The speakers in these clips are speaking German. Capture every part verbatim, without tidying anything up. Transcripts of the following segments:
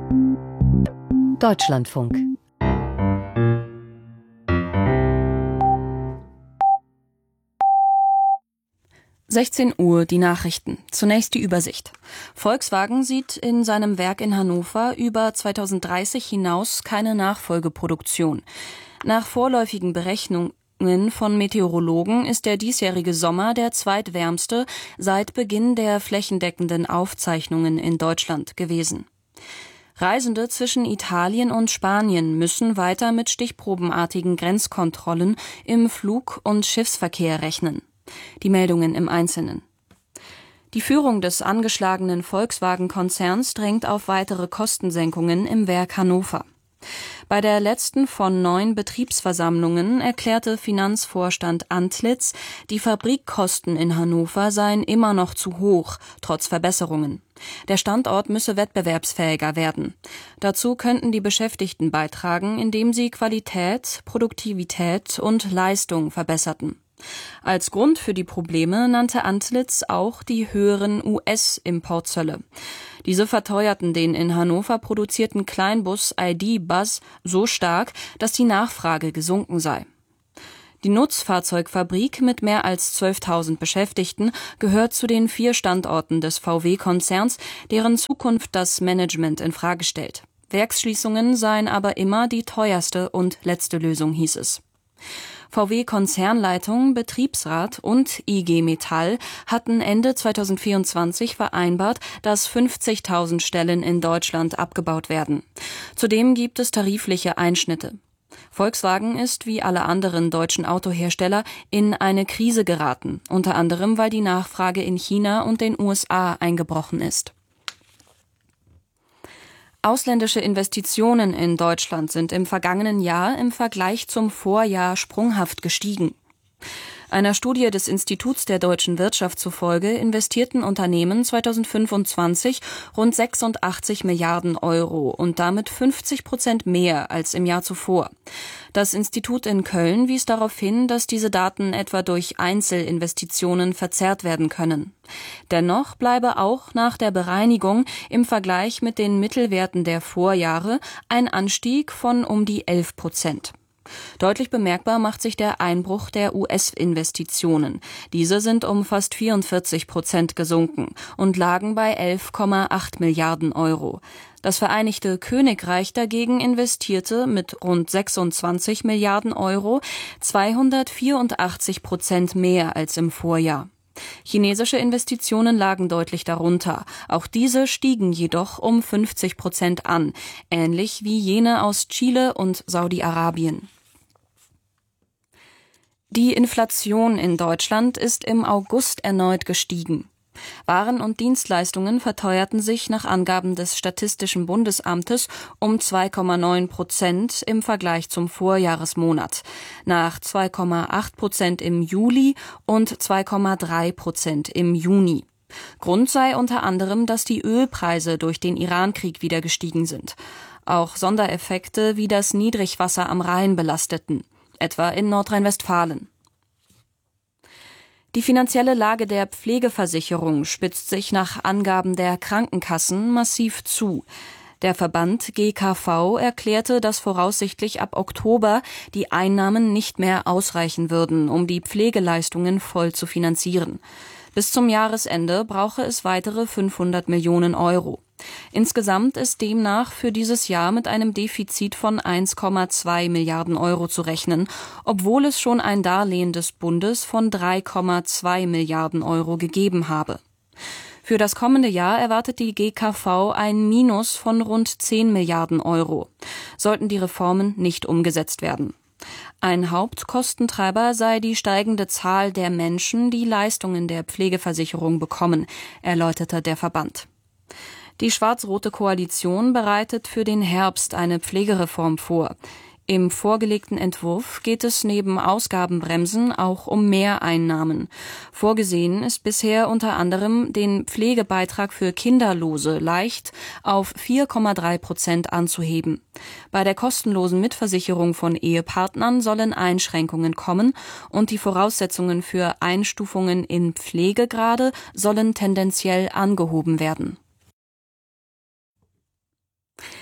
Deutschlandfunk. sechzehn Uhr, die Nachrichten. Zunächst die Übersicht. Volkswagen sieht in seinem Werk in Hannover über zweitausenddreißig hinaus keine Nachfolgeproduktion. Nach vorläufigen Berechnungen von Meteorologen ist der diesjährige Sommer der zweitwärmste seit Beginn der flächendeckenden Aufzeichnungen in Deutschland gewesen. Reisende zwischen Italien und Spanien müssen weiter mit stichprobenartigen Grenzkontrollen im Flug- und Schiffsverkehr rechnen. Die Meldungen im Einzelnen. Die Führung des angeschlagenen Volkswagen-Konzerns drängt auf weitere Kostensenkungen im Werk Hannover. Bei der letzten von neun Betriebsversammlungen erklärte Finanzvorstand Antlitz, die Fabrikkosten in Hannover seien immer noch zu hoch, trotz Verbesserungen. Der Standort müsse wettbewerbsfähiger werden. Dazu könnten die Beschäftigten beitragen, indem sie Qualität, Produktivität und Leistung verbesserten. Als Grund für die Probleme nannte Antlitz auch die höheren U S-Importzölle. Diese verteuerten den in Hannover produzierten Kleinbus I D. Buzz so stark, dass die Nachfrage gesunken sei. Die Nutzfahrzeugfabrik mit mehr als zwölftausend Beschäftigten gehört zu den vier Standorten des V W-Konzerns, deren Zukunft das Management in Frage stellt. Werksschließungen seien aber immer die teuerste und letzte Lösung, hieß es. V W-Konzernleitung, Betriebsrat und I G Metall hatten Ende zweitausendvierundzwanzig vereinbart, dass fünfzigtausend Stellen in Deutschland abgebaut werden. Zudem gibt es tarifliche Einschnitte. Volkswagen ist wie alle anderen deutschen Autohersteller in eine Krise geraten, unter anderem weil die Nachfrage in China und den U S A eingebrochen ist. Ausländische Investitionen in Deutschland sind im vergangenen Jahr im Vergleich zum Vorjahr sprunghaft gestiegen. Einer Studie des Instituts der deutschen Wirtschaft zufolge investierten Unternehmen zweitausendfünfundzwanzig rund sechsundachtzig Milliarden Euro und damit fünfzig Prozent mehr als im Jahr zuvor. Das Institut in Köln wies darauf hin, dass diese Daten etwa durch Einzelinvestitionen verzerrt werden können. Dennoch bleibe auch nach der Bereinigung im Vergleich mit den Mittelwerten der Vorjahre ein Anstieg von um die elf Prozent. Deutlich bemerkbar macht sich der Einbruch der U S-Investitionen. Diese sind um fast vierundvierzig Prozent gesunken und lagen bei elf Komma acht Milliarden Euro. Das Vereinigte Königreich dagegen investierte mit rund sechsundzwanzig Milliarden Euro zweihundertvierundachtzig Prozent mehr als im Vorjahr. Chinesische Investitionen lagen deutlich darunter. Auch diese stiegen jedoch um fünfzig Prozent an, ähnlich wie jene aus Chile und Saudi-Arabien. Die Inflation in Deutschland ist im August erneut gestiegen. Waren und Dienstleistungen verteuerten sich nach Angaben des Statistischen Bundesamtes um zwei Komma neun Prozent im Vergleich zum Vorjahresmonat, nach zwei Komma acht Prozent im Juli und zwei Komma drei Prozent im Juni. Grund sei unter anderem, dass die Ölpreise durch den Irankrieg wieder gestiegen sind. Auch Sondereffekte wie das Niedrigwasser am Rhein belasteten, etwa in Nordrhein-Westfalen. Die finanzielle Lage der Pflegeversicherung spitzt sich nach Angaben der Krankenkassen massiv zu. Der Verband G K V erklärte, dass voraussichtlich ab Oktober die Einnahmen nicht mehr ausreichen würden, um die Pflegeleistungen voll zu finanzieren. Bis zum Jahresende brauche es weitere fünfhundert Millionen Euro. Insgesamt ist demnach für dieses Jahr mit einem Defizit von eins Komma zwei Milliarden Euro zu rechnen, obwohl es schon ein Darlehen des Bundes von drei Komma zwei Milliarden Euro gegeben habe. Für das kommende Jahr erwartet die G K V ein Minus von rund zehn Milliarden Euro, sollten die Reformen nicht umgesetzt werden. Ein Hauptkostentreiber sei die steigende Zahl der Menschen, die Leistungen der Pflegeversicherung bekommen, erläuterte der Verband. Die schwarz-rote Koalition bereitet für den Herbst eine Pflegereform vor. Im vorgelegten Entwurf geht es neben Ausgabenbremsen auch um Mehreinnahmen. Vorgesehen ist bisher unter anderem, den Pflegebeitrag für Kinderlose leicht auf vier Komma drei Prozent anzuheben. Bei der kostenlosen Mitversicherung von Ehepartnern sollen Einschränkungen kommen und die Voraussetzungen für Einstufungen in Pflegegrade sollen tendenziell angehoben werden.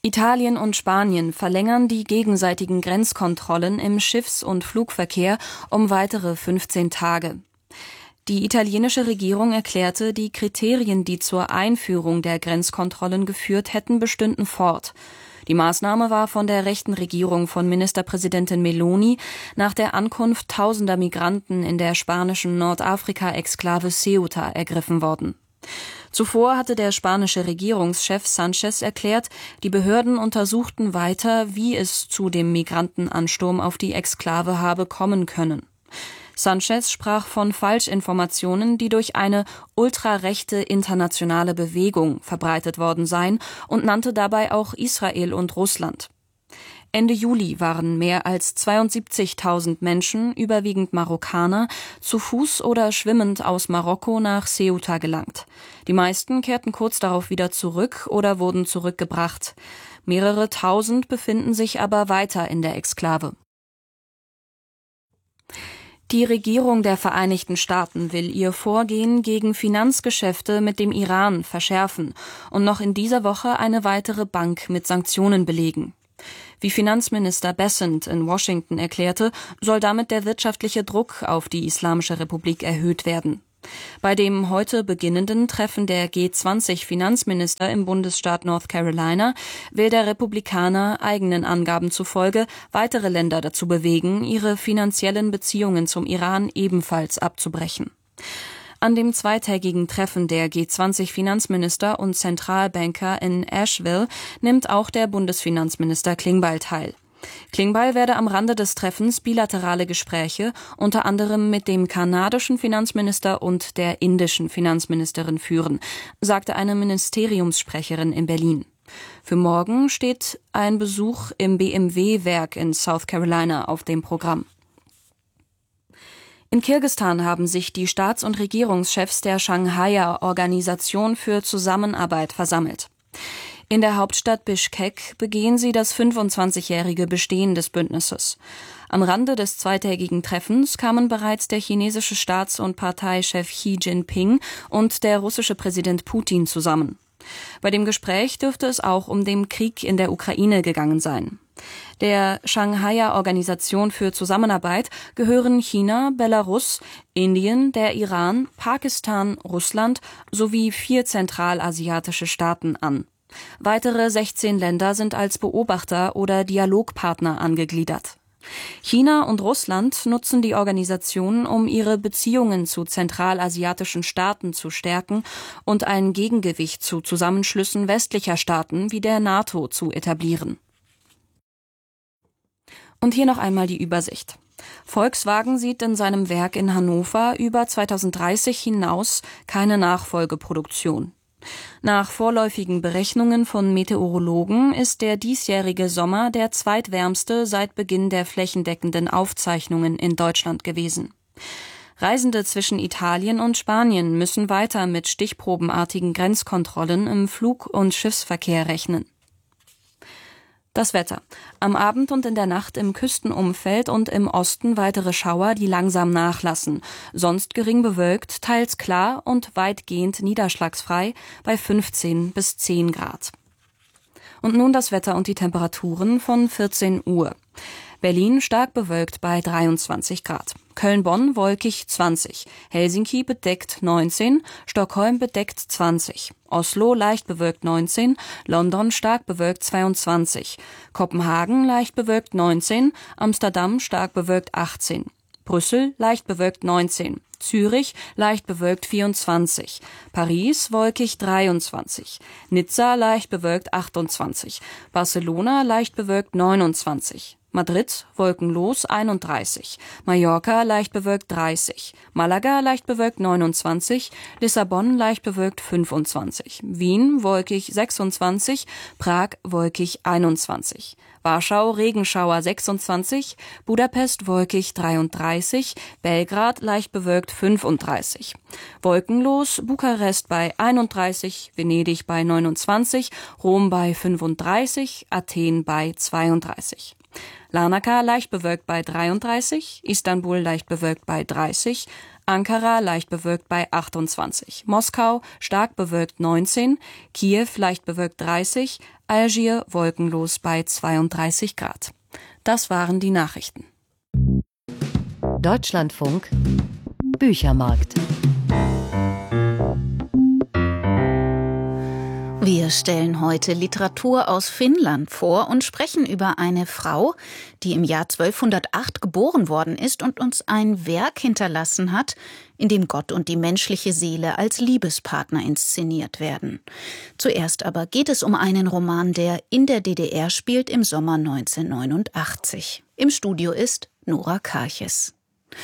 Italien und Spanien verlängern die gegenseitigen Grenzkontrollen im Schiffs- und Flugverkehr um weitere fünfzehn Tage. Die italienische Regierung erklärte, die Kriterien, die zur Einführung der Grenzkontrollen geführt hätten, bestünden fort. Die Maßnahme war von der rechten Regierung von Ministerpräsidentin Meloni nach der Ankunft tausender Migranten in der spanischen Nordafrika-Exklave Ceuta ergriffen worden. Zuvor hatte der spanische Regierungschef Sánchez erklärt, die Behörden untersuchten weiter, wie es zu dem Migrantenansturm auf die Exklave habe kommen können. Sánchez sprach von Falschinformationen, die durch eine ultrarechte internationale Bewegung verbreitet worden seien, und nannte dabei auch Israel und Russland. Ende Juli waren mehr als zweiundsiebzigtausend Menschen, überwiegend Marokkaner, zu Fuß oder schwimmend aus Marokko nach Ceuta gelangt. Die meisten kehrten kurz darauf wieder zurück oder wurden zurückgebracht. Mehrere Tausend befinden sich aber weiter in der Exklave. Die Regierung der Vereinigten Staaten will ihr Vorgehen gegen Finanzgeschäfte mit dem Iran verschärfen und noch in dieser Woche eine weitere Bank mit Sanktionen belegen. Wie Finanzminister Bessent in Washington erklärte, soll damit der wirtschaftliche Druck auf die Islamische Republik erhöht werden. Bei dem heute beginnenden Treffen der G zwanzig Finanzminister im Bundesstaat North Carolina will der Republikaner eigenen Angaben zufolge weitere Länder dazu bewegen, ihre finanziellen Beziehungen zum Iran ebenfalls abzubrechen. An dem zweitägigen Treffen der G zwanzig Finanzminister und Zentralbanker in Asheville nimmt auch der Bundesfinanzminister Klingbeil teil. Klingbeil werde am Rande des Treffens bilaterale Gespräche unter anderem mit dem kanadischen Finanzminister und der indischen Finanzministerin führen, sagte eine Ministeriumssprecherin in Berlin. Für morgen steht ein Besuch im B M W-Werk in South Carolina auf dem Programm. In Kirgisistan haben sich die Staats- und Regierungschefs der Shanghaier Organisation für Zusammenarbeit versammelt. In der Hauptstadt Bischkek begehen sie das fünfundzwanzigjährige Bestehen des Bündnisses. Am Rande des zweitägigen Treffens kamen bereits der chinesische Staats- und Parteichef Xi Jinping und der russische Präsident Putin zusammen. Bei dem Gespräch dürfte es auch um den Krieg in der Ukraine gegangen sein. Der Shanghaier Organisation für Zusammenarbeit gehören China, Belarus, Indien, der Iran, Pakistan, Russland sowie vier zentralasiatische Staaten an. Weitere sechzehn Länder sind als Beobachter oder Dialogpartner angegliedert. China und Russland nutzen die Organisation, um ihre Beziehungen zu zentralasiatischen Staaten zu stärken und ein Gegengewicht zu Zusammenschlüssen westlicher Staaten wie der NATO zu etablieren. Und hier noch einmal die Übersicht. Volkswagen sieht in seinem Werk in Hannover über zweitausenddreißig hinaus keine Nachfolgeproduktion. Nach vorläufigen Berechnungen von Meteorologen ist der diesjährige Sommer der zweitwärmste seit Beginn der flächendeckenden Aufzeichnungen in Deutschland gewesen. Reisende zwischen Italien und Spanien müssen weiter mit stichprobenartigen Grenzkontrollen im Flug- und Schiffsverkehr rechnen. Das Wetter. Am Abend und in der Nacht im Küstenumfeld und im Osten weitere Schauer, die langsam nachlassen. Sonst gering bewölkt, teils klar und weitgehend niederschlagsfrei bei fünfzehn bis zehn Grad. Und nun das Wetter und die Temperaturen von vierzehn Uhr. Berlin stark bewölkt bei dreiundzwanzig Grad. Köln-Bonn wolkig zwanzig. Helsinki bedeckt neunzehn. Stockholm bedeckt zwanzig. Oslo leicht bewölkt neunzehn. London stark bewölkt zweiundzwanzig. Kopenhagen leicht bewölkt neunzehn. Amsterdam stark bewölkt achtzehn. Brüssel leicht bewölkt neunzehn. Zürich leicht bewölkt vierundzwanzig. Paris wolkig dreiundzwanzig. Nizza leicht bewölkt achtundzwanzig. Barcelona leicht bewölkt neunundzwanzig. Madrid wolkenlos einunddreißig, Mallorca leicht bewölkt dreißig, Malaga leicht bewölkt neunundzwanzig, Lissabon leicht bewölkt fünfundzwanzig, Wien wolkig sechsundzwanzig, Prag wolkig einundzwanzig, Warschau Regenschauer sechsundzwanzig, Budapest wolkig dreiunddreißig, Belgrad leicht bewölkt fünfunddreißig, wolkenlos Bukarest bei einunddreißig, Venedig bei neunundzwanzig, Rom bei fünfunddreißig, Athen bei zweiunddreißig. Larnaca leicht bewölkt bei dreiunddreißig, Istanbul leicht bewölkt bei dreißig, Ankara leicht bewölkt bei achtundzwanzig, Moskau stark bewölkt neunzehn, Kiew leicht bewölkt dreißig, Algier wolkenlos bei zweiunddreißig Grad. Das waren die Nachrichten. Deutschlandfunk Büchermarkt. Wir stellen heute Literatur aus Finnland vor und sprechen über eine Frau, die im Jahr zwölfhundertacht geboren worden ist und uns ein Werk hinterlassen hat, in dem Gott und die menschliche Seele als Liebespartner inszeniert werden. Zuerst aber geht es um einen Roman, der in der D D R spielt im Sommer neunzehnhundertneunundachtzig. Im Studio ist Nora Karches.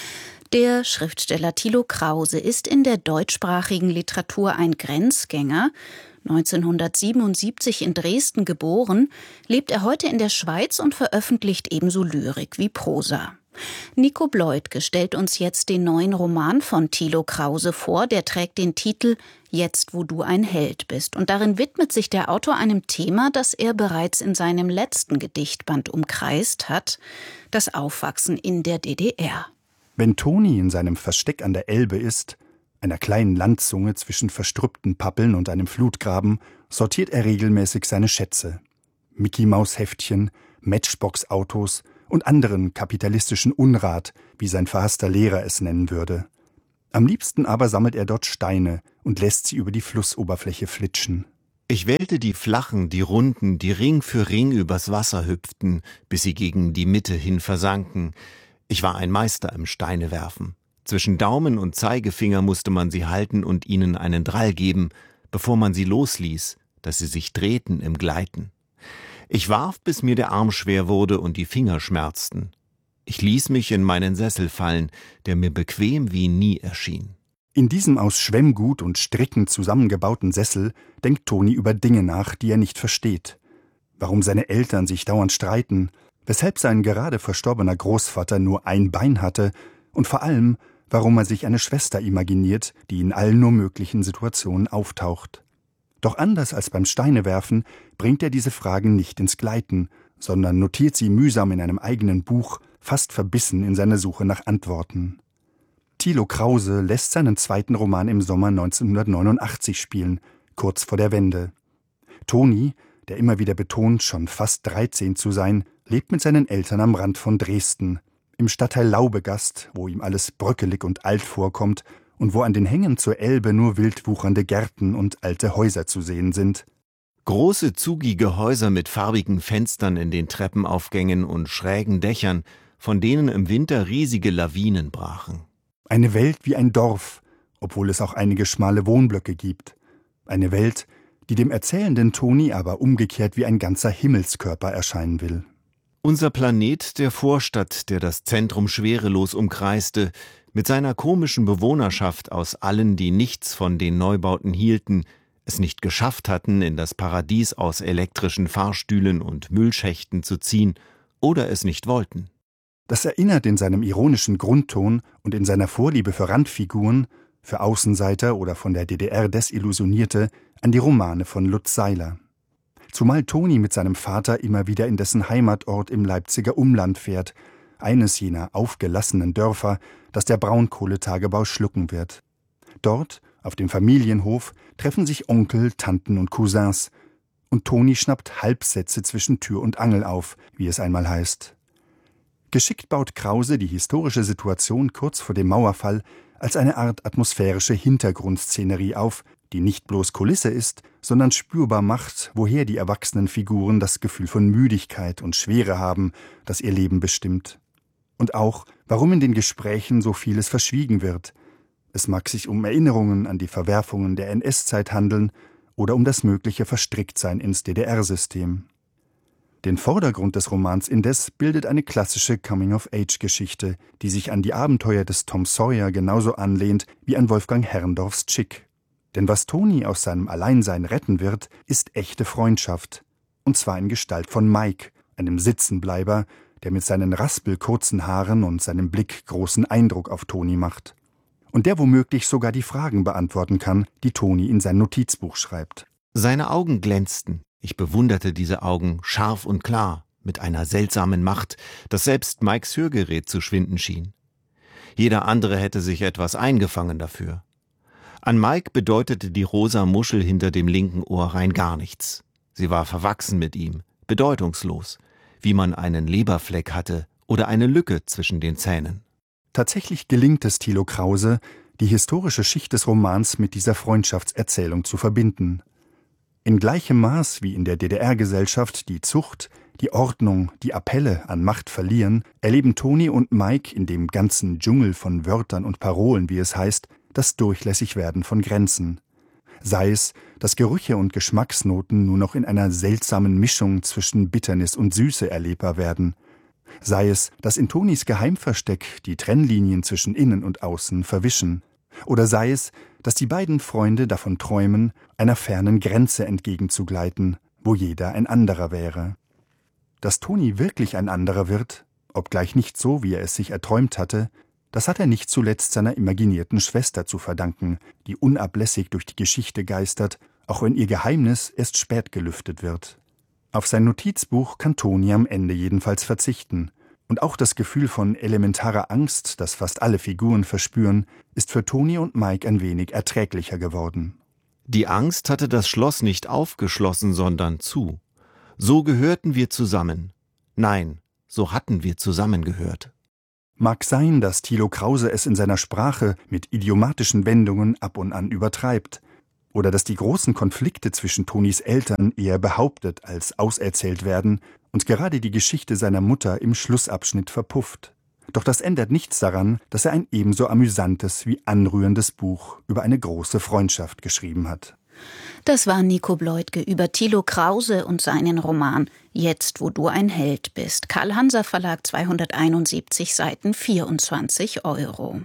Der Schriftsteller Thilo Krause ist in der deutschsprachigen Literatur ein Grenzgänger. neunzehnhundertsiebenundsiebzig in Dresden geboren, lebt er heute in der Schweiz und veröffentlicht ebenso Lyrik wie Prosa. Nico Bleutke stellt uns jetzt den neuen Roman von Thilo Krause vor, der trägt den Titel »Jetzt, wo du ein Held bist«. Und darin widmet sich der Autor einem Thema, das er bereits in seinem letzten Gedichtband umkreist hat, das Aufwachsen in der D D R. Wenn Toni in seinem Versteck an der Elbe ist, einer kleinen Landzunge zwischen verstrüppten Pappeln und einem Flutgraben, sortiert er regelmäßig seine Schätze. Mickey-Maus-Heftchen, Matchbox-Autos und anderen kapitalistischen Unrat, wie sein verhasster Lehrer es nennen würde. Am liebsten aber sammelt er dort Steine und lässt sie über die Flussoberfläche flitschen. Ich wählte die flachen, die runden, die Ring für Ring übers Wasser hüpften, bis sie gegen die Mitte hin versanken. Ich war ein Meister im Steinewerfen. Zwischen Daumen und Zeigefinger musste man sie halten und ihnen einen Drall geben, bevor man sie losließ, dass sie sich drehten im Gleiten. Ich warf, bis mir der Arm schwer wurde und die Finger schmerzten. Ich ließ mich in meinen Sessel fallen, der mir bequem wie nie erschien. In diesem aus Schwemmgut und Stricken zusammengebauten Sessel denkt Toni über Dinge nach, die er nicht versteht. Warum seine Eltern sich dauernd streiten, weshalb sein gerade verstorbener Großvater nur ein Bein hatte und vor allem, warum er sich eine Schwester imaginiert, die in allen nur möglichen Situationen auftaucht. Doch anders als beim Steinewerfen bringt er diese Fragen nicht ins Gleiten, sondern notiert sie mühsam in einem eigenen Buch, fast verbissen in seiner Suche nach Antworten. Thilo Krause lässt seinen zweiten Roman im Sommer neunzehnhundertneunundachtzig spielen, kurz vor der Wende. Toni, der immer wieder betont, schon fast dreizehn zu sein, lebt mit seinen Eltern am Rand von Dresden, im Stadtteil Laubegast, wo ihm alles bröckelig und alt vorkommt und wo an den Hängen zur Elbe nur wild wuchernde Gärten und alte Häuser zu sehen sind. Große, zugige Häuser mit farbigen Fenstern in den Treppenaufgängen und schrägen Dächern, von denen im Winter riesige Lawinen brachen. Eine Welt wie ein Dorf, obwohl es auch einige schmale Wohnblöcke gibt. Eine Welt, die dem erzählenden Toni aber umgekehrt wie ein ganzer Himmelskörper erscheinen will. Unser Planet der Vorstadt, der das Zentrum schwerelos umkreiste, mit seiner komischen Bewohnerschaft aus allen, die nichts von den Neubauten hielten, es nicht geschafft hatten, in das Paradies aus elektrischen Fahrstühlen und Müllschächten zu ziehen oder es nicht wollten. Das erinnert in seinem ironischen Grundton und in seiner Vorliebe für Randfiguren, für Außenseiter oder von der D D R Desillusionierte, an die Romane von Lutz Seiler. Zumal Toni mit seinem Vater immer wieder in dessen Heimatort im Leipziger Umland fährt, eines jener aufgelassenen Dörfer, das der Braunkohletagebau schlucken wird. Dort, auf dem Familienhof, treffen sich Onkel, Tanten und Cousins, und Toni schnappt Halbsätze zwischen Tür und Angel auf, wie es einmal heißt. Geschickt baut Krause die historische Situation kurz vor dem Mauerfall als eine Art atmosphärische Hintergrundszenerie auf, die nicht bloß Kulisse ist, sondern spürbar macht, woher die erwachsenen Figuren das Gefühl von Müdigkeit und Schwere haben, das ihr Leben bestimmt. Und auch, warum in den Gesprächen so vieles verschwiegen wird. Es mag sich um Erinnerungen an die Verwerfungen der N S-Zeit handeln oder um das mögliche Verstricktsein ins D D R-System. Den Vordergrund des Romans indes bildet eine klassische Coming-of-Age-Geschichte, die sich an die Abenteuer des Tom Sawyer genauso anlehnt wie an Wolfgang Herrndorfs Chick. Denn was Toni aus seinem Alleinsein retten wird, ist echte Freundschaft. Und zwar in Gestalt von Mike, einem Sitzenbleiber, der mit seinen raspelkurzen Haaren und seinem Blick großen Eindruck auf Toni macht. Und der womöglich sogar die Fragen beantworten kann, die Toni in sein Notizbuch schreibt. Seine Augen glänzten. Ich bewunderte diese Augen scharf und klar, mit einer seltsamen Macht, dass selbst Mikes Hörgerät zu schwinden schien. Jeder andere hätte sich etwas eingefangen dafür. An Mike bedeutete die rosa Muschel hinter dem linken Ohr rein gar nichts. Sie war verwachsen mit ihm, bedeutungslos, wie man einen Leberfleck hatte oder eine Lücke zwischen den Zähnen. Tatsächlich gelingt es Thilo Krause, die historische Schicht des Romans mit dieser Freundschaftserzählung zu verbinden. In gleichem Maß wie in der D D R-Gesellschaft die Zucht, die Ordnung, die Appelle an Macht verlieren, erleben Toni und Mike in dem ganzen Dschungel von Wörtern und Parolen, wie es heißt, das Durchlässigwerden von Grenzen. Sei es, dass Gerüche und Geschmacksnoten nur noch in einer seltsamen Mischung zwischen Bitternis und Süße erlebbar werden. Sei es, dass in Tonis Geheimversteck die Trennlinien zwischen Innen und Außen verwischen. Oder sei es, dass die beiden Freunde davon träumen, einer fernen Grenze entgegenzugleiten, wo jeder ein anderer wäre. Dass Toni wirklich ein anderer wird, obgleich nicht so, wie er es sich erträumt hatte, das hat er nicht zuletzt seiner imaginierten Schwester zu verdanken, die unablässig durch die Geschichte geistert, auch wenn ihr Geheimnis erst spät gelüftet wird. Auf sein Notizbuch kann Toni am Ende jedenfalls verzichten. Und auch das Gefühl von elementarer Angst, das fast alle Figuren verspüren, ist für Toni und Mike ein wenig erträglicher geworden. Die Angst hatte das Schloss nicht aufgeschlossen, sondern zu. So gehörten wir zusammen. Nein, so hatten wir zusammengehört. Mag sein, dass Thilo Krause es in seiner Sprache mit idiomatischen Wendungen ab und an übertreibt. Oder dass die großen Konflikte zwischen Tonis Eltern eher behauptet als auserzählt werden und gerade die Geschichte seiner Mutter im Schlussabschnitt verpufft. Doch das ändert nichts daran, dass er ein ebenso amüsantes wie anrührendes Buch über eine große Freundschaft geschrieben hat. Das war Nico Bleutge über Thilo Krause und seinen Roman »Jetzt, wo du ein Held bist«. Carl-Hanser Verlag, zweihunderteinundsiebzig Seiten, vierundzwanzig Euro.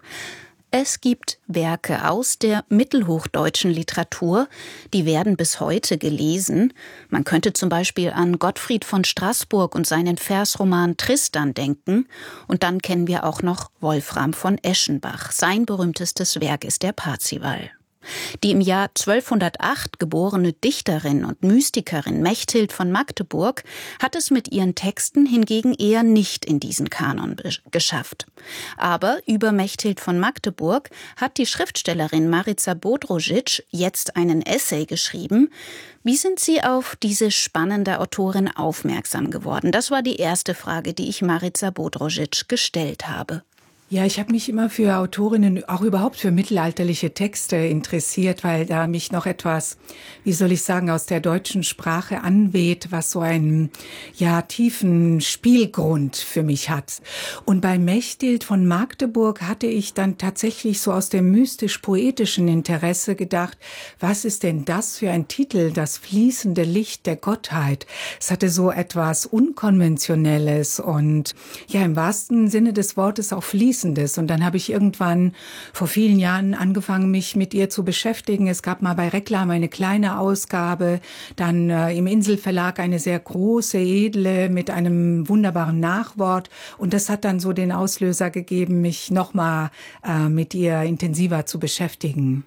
Es gibt Werke aus der mittelhochdeutschen Literatur, die werden bis heute gelesen. Man könnte zum Beispiel an Gottfried von Straßburg und seinen Versroman Tristan denken. Und dann kennen wir auch noch Wolfram von Eschenbach. Sein berühmtestes Werk ist der Parzival. Die im Jahr zwölfhundertacht geborene Dichterin und Mystikerin Mechthild von Magdeburg hat es mit ihren Texten hingegen eher nicht in diesen Kanon geschafft. Aber über Mechthild von Magdeburg hat die Schriftstellerin Marica Bodrožić jetzt einen Essay geschrieben. Wie sind Sie auf diese spannende Autorin aufmerksam geworden? Das war die erste Frage, die ich Marica Bodrožić gestellt habe. Ja, ich habe mich immer für Autorinnen, auch überhaupt für mittelalterliche Texte interessiert, weil da mich noch etwas, wie soll ich sagen, aus der deutschen Sprache anweht, was so einen, ja, tiefen Spielgrund für mich hat. Und bei Mechthild von Magdeburg hatte ich dann tatsächlich so aus dem mystisch-poetischen Interesse gedacht, was ist denn das für ein Titel, das fließende Licht der Gottheit? Es hatte so etwas Unkonventionelles und ja, im wahrsten Sinne des Wortes auch fließend. Und dann habe ich irgendwann vor vielen Jahren angefangen, mich mit ihr zu beschäftigen. Es gab mal bei Reklam eine kleine Ausgabe, dann äh, im Inselverlag eine sehr große, edle mit einem wunderbaren Nachwort. Und das hat dann so den Auslöser gegeben, mich nochmal äh, mit ihr intensiver zu beschäftigen.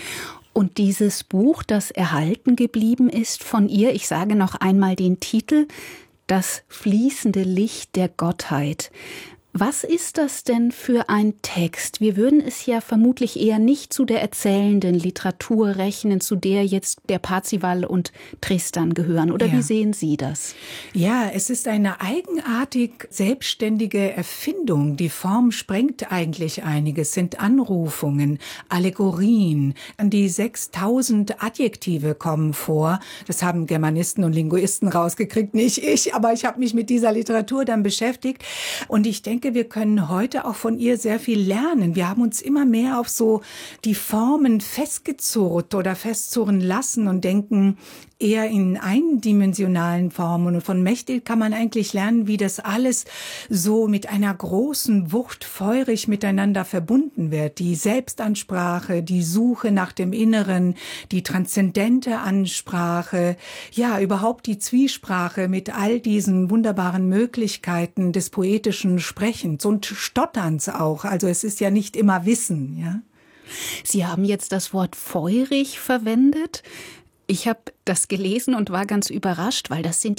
Und dieses Buch, das erhalten geblieben ist von ihr, ich sage noch einmal den Titel, »Das fließende Licht der Gottheit«. Was ist das denn für ein Text? Wir würden es ja vermutlich eher nicht zu der erzählenden Literatur rechnen, zu der jetzt der Parzival und Tristan gehören. Oder ja. Wie sehen Sie das? Ja, es ist eine eigenartig selbstständige Erfindung. Die Form sprengt eigentlich einiges, sind Anrufungen, Allegorien. An die sechstausend Adjektive kommen vor. Das haben Germanisten und Linguisten rausgekriegt, nicht ich. Aber ich habe mich mit dieser Literatur dann beschäftigt. Und ich denke, wir können heute auch von ihr sehr viel lernen. Wir haben uns immer mehr auf so die Formen festgezurrt oder festzurren lassen und denken eher in eindimensionalen Formen. Und von Mechthild kann man eigentlich lernen, wie das alles so mit einer großen Wucht feurig miteinander verbunden wird. Die Selbstansprache, die Suche nach dem Inneren, die transzendente Ansprache, ja, überhaupt die Zwiesprache mit all diesen wunderbaren Möglichkeiten des poetischen Sprechens und Stotterns auch. Also es ist ja nicht immer Wissen, ja. Sie haben jetzt das Wort feurig verwendet. Ich habe das gelesen und war ganz überrascht, weil das sind ja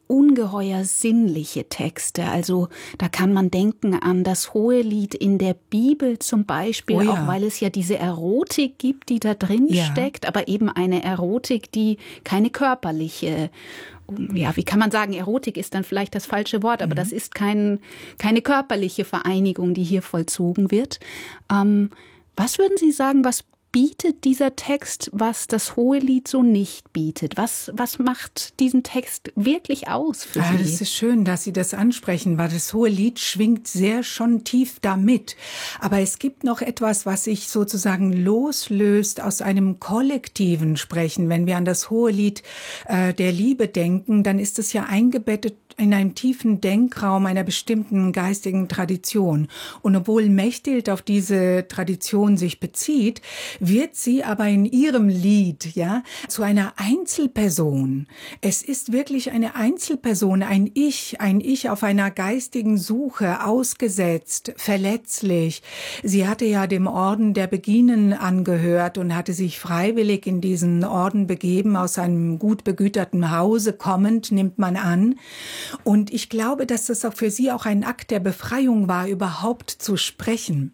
ungeheuer sinnliche Texte. Also da kann man denken an das Hohelied in der Bibel zum Beispiel, oh ja. auch weil es ja diese Erotik gibt, die da drin ja. steckt, aber eben eine Erotik, die keine körperliche, ja, wie kann man sagen, Erotik ist dann vielleicht das falsche Wort, aber mhm. das ist kein, keine körperliche Vereinigung, die hier vollzogen wird. Ähm, was würden Sie sagen, was bietet dieser Text, was das Hohelied so nicht bietet? Was, was macht diesen Text wirklich aus für ja, Sie? Das ist schön, dass Sie das ansprechen, weil das Hohelied schwingt sehr schon tief damit. Aber es gibt noch etwas, was sich sozusagen loslöst aus einem kollektiven Sprechen. Wenn wir an das Hohelied äh, der Liebe denken, dann ist es ja eingebettet in einem tiefen Denkraum einer bestimmten geistigen Tradition. Und obwohl Mechthild auf diese Tradition sich bezieht, wird sie aber in ihrem Lied, ja, zu einer Einzelperson. Es ist wirklich eine Einzelperson, ein Ich, ein Ich auf einer geistigen Suche, ausgesetzt, verletzlich. Sie hatte ja dem Orden der Beginen angehört und hatte sich freiwillig in diesen Orden begeben, aus einem gut begüterten Hause kommend, nimmt man an. Und ich glaube, dass das auch für sie auch ein Akt der Befreiung war, überhaupt zu sprechen.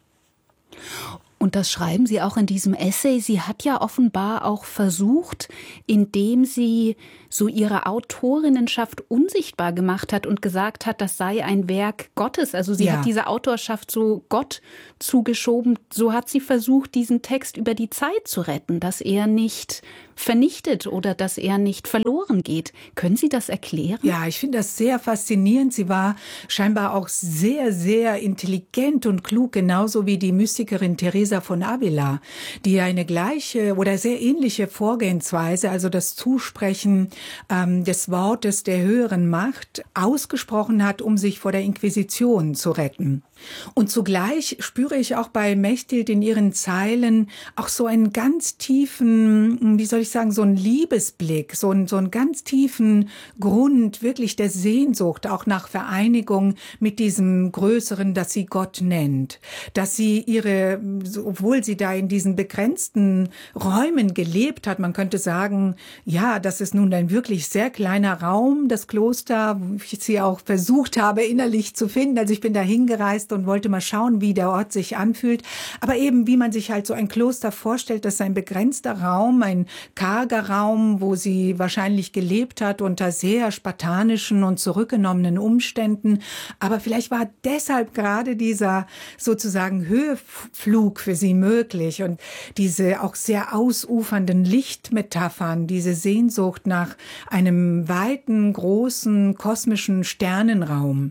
Und das schreiben Sie auch in diesem Essay. Sie hat ja offenbar auch versucht, indem sie so ihre Autorinnenschaft unsichtbar gemacht hat und gesagt hat, das sei ein Werk Gottes. Also sie ja. hat diese Autorschaft so Gott zugeschoben. So hat sie versucht, diesen Text über die Zeit zu retten, dass er nicht vernichtet oder dass er nicht verloren geht. Können Sie das erklären? Ja, ich finde das sehr faszinierend. Sie war scheinbar auch sehr, sehr intelligent und klug, genauso wie die Mystikerin Teresa von Avila, die eine gleiche oder sehr ähnliche Vorgehensweise, also das Zusprechen ähm, des Wortes der höheren Macht, ausgesprochen hat, um sich vor der Inquisition zu retten. Und zugleich spüre ich auch bei Mechthild in ihren Zeilen auch so einen ganz tiefen, wie soll ich sagen, so einen Liebesblick, so einen, so einen ganz tiefen Grund wirklich der Sehnsucht, auch nach Vereinigung mit diesem Größeren, das sie Gott nennt. Dass sie ihre, obwohl sie da in diesen begrenzten Räumen gelebt hat, man könnte sagen, ja, das ist nun ein wirklich sehr kleiner Raum, das Kloster, wo ich sie auch versucht habe, innerlich zu finden. Also ich bin da hingereist und wollte mal schauen, wie der Ort sich anfühlt. Aber eben, wie man sich halt so ein Kloster vorstellt, das ist ein begrenzter Raum, ein karger Raum, wo sie wahrscheinlich gelebt hat unter sehr spartanischen und zurückgenommenen Umständen. Aber vielleicht war deshalb gerade dieser sozusagen Höheflug für sie möglich und diese auch sehr ausufernden Lichtmetaphern, diese Sehnsucht nach einem weiten, großen, kosmischen Sternenraum.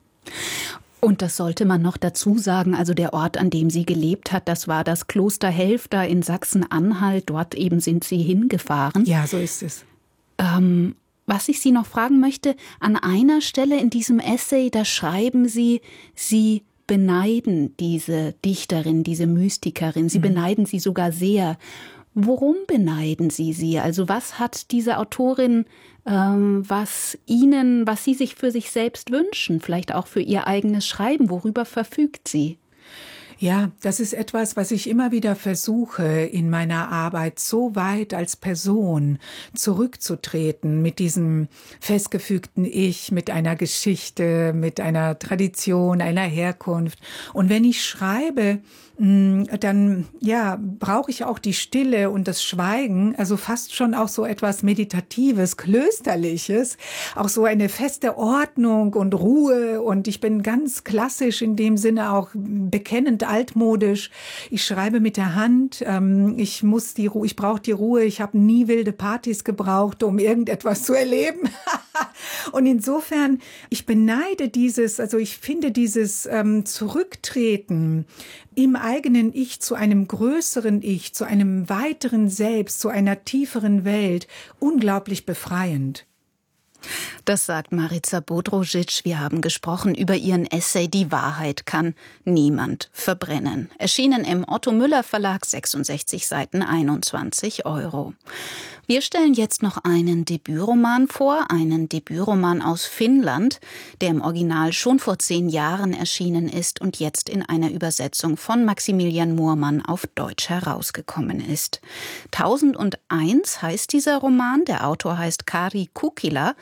Und das sollte man noch dazu sagen, also der Ort, an dem sie gelebt hat, das war das Kloster Helfter in Sachsen-Anhalt. Dort eben sind sie hingefahren. Ja, so ist es. Ähm, was ich Sie noch fragen möchte, an einer Stelle in diesem Essay, da schreiben Sie, Sie beneiden diese Dichterin, diese Mystikerin. Sie mhm. beneiden sie sogar sehr. Worum beneiden Sie sie? Also was hat diese Autorin, ähm, was Ihnen, was Sie sich für sich selbst wünschen, vielleicht auch für Ihr eigenes Schreiben, worüber verfügt sie? Ja, das ist etwas, was ich immer wieder versuche, in meiner Arbeit so weit als Person zurückzutreten, mit diesem festgefügten Ich, mit einer Geschichte, mit einer Tradition, einer Herkunft. Und wenn ich schreibe, dann ja brauche ich auch die Stille und das Schweigen, also fast schon auch so etwas Meditatives, Klösterliches, auch so eine feste Ordnung und Ruhe. Und ich bin ganz klassisch in dem Sinne auch bekennend altmodisch. Ich schreibe mit der Hand. Ich muss die Ruhe, ich brauche die Ruhe. Ich habe nie wilde Partys gebraucht, um irgendetwas zu erleben. Und insofern, ich beneide dieses, also ich finde dieses ähm, Zurücktreten im eigenen Ich zu einem größeren Ich, zu einem weiteren Selbst, zu einer tieferen Welt unglaublich befreiend. Das sagt Marica Bodrožić. Wir haben gesprochen über ihren Essay »Die Wahrheit kann niemand verbrennen«. Erschienen im Otto Müller Verlag, sechsundsechzig Seiten, einundzwanzig Euro. Wir stellen jetzt noch einen Debütroman vor, einen Debütroman aus Finnland, der im Original schon vor zehn Jahren erschienen ist und jetzt in einer Übersetzung von Maximilian Moorman auf Deutsch herausgekommen ist. Tausend und eins heißt dieser Roman, der Autor heißt Kari Kukila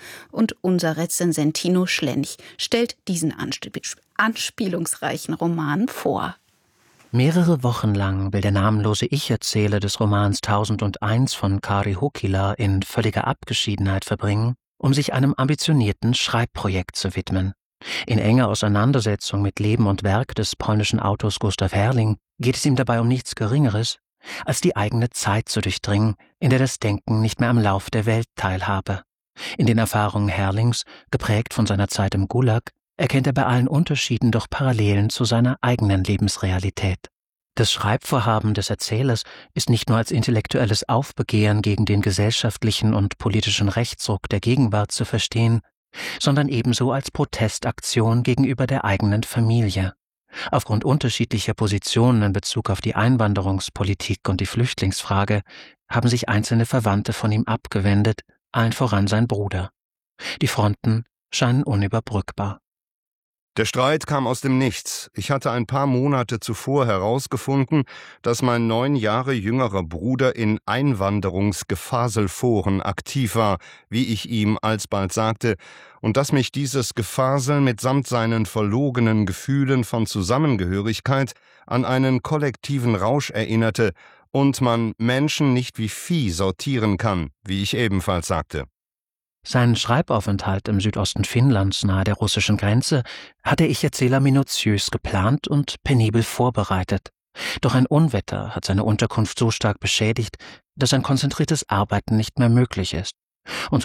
und unser Rezensent Tino Schlench stellt diesen anspielungsreichen Roman vor. Mehrere Wochen lang will der namenlose Ich-Erzähler des Romans Tausendundeins von Kari Hokila in völliger Abgeschiedenheit verbringen, um sich einem ambitionierten Schreibprojekt zu widmen. In enger Auseinandersetzung mit Leben und Werk des polnischen Autors Gustav Herrling geht es ihm dabei um nichts Geringeres, als die eigene Zeit zu durchdringen, in der das Denken nicht mehr am Lauf der Welt teilhabe. In den Erfahrungen Herrlings, geprägt von seiner Zeit im Gulag, erkennt er bei allen Unterschieden doch Parallelen zu seiner eigenen Lebensrealität. Das Schreibvorhaben des Erzählers ist nicht nur als intellektuelles Aufbegehren gegen den gesellschaftlichen und politischen Rechtsruck der Gegenwart zu verstehen, sondern ebenso als Protestaktion gegenüber der eigenen Familie. Aufgrund unterschiedlicher Positionen in Bezug auf die Einwanderungspolitik und die Flüchtlingsfrage haben sich einzelne Verwandte von ihm abgewendet, allen voran sein Bruder. Die Fronten scheinen unüberbrückbar. Der Streit kam aus dem Nichts. Ich hatte ein paar Monate zuvor herausgefunden, dass mein neun Jahre jüngerer Bruder in Einwanderungsgefaselforen aktiv war, wie ich ihm alsbald sagte, und dass mich dieses Gefasel mitsamt seinen verlogenen Gefühlen von Zusammengehörigkeit an einen kollektiven Rausch erinnerte und man Menschen nicht wie Vieh sortieren kann, wie ich ebenfalls sagte. Seinen Schreibaufenthalt im Südosten Finnlands nahe der russischen Grenze hat der Ich-Erzähler minutiös geplant und penibel vorbereitet. Doch ein Unwetter hat seine Unterkunft so stark beschädigt, dass ein konzentriertes Arbeiten nicht mehr möglich ist. Und